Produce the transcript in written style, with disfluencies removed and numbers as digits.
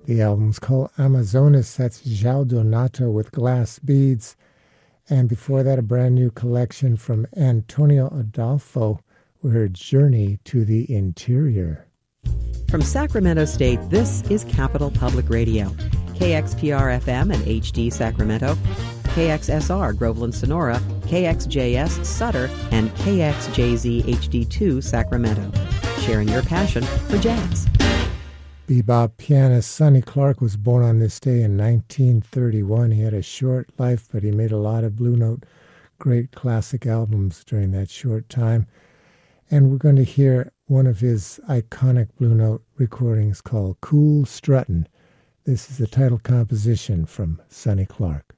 The album's called Amazonas. That's João Donato with Glass Beads. And before that, a brand new collection from Antonio Adolfo. We heard Journey to the Interior. From Sacramento State, this is Capital Public Radio. KXPR-FM and HD Sacramento, KXSR Groveland Sonora, KXJS Sutter, and KXJZ HD2 Sacramento. Sharing your passion for jazz. Bebop pianist Sonny Clark was born on this day in 1931. He had a short life, but he made a lot of Blue Note great classic albums during that short time. And we're going to hear one of his iconic Blue Note recordings called Cool Struttin'. This is the title composition from Sonny Clark.